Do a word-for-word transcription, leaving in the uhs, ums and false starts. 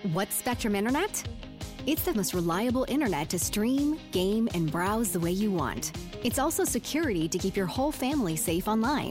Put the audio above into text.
What's Spectrum Internet? It's the most reliable internet to stream, game, and browse the way you want. It's also security to keep your whole family safe online.